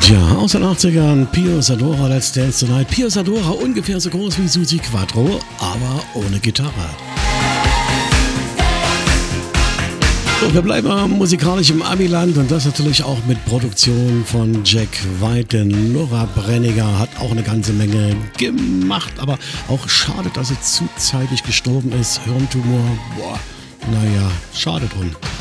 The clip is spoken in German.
Ja, aus den 80ern, Pio Zadora, Let's Dance Tonight. Pio Zadora ungefähr so groß wie Susi Quattro, aber ohne Gitarre. So, wir bleiben musikalisch im Amiland und das natürlich auch mit Produktion von Jack White. Denn Nora Brenniger hat auch eine ganze Menge gemacht, aber auch schade, dass sie zuzeitig gestorben ist. Hirntumor, boah, naja, schade drum.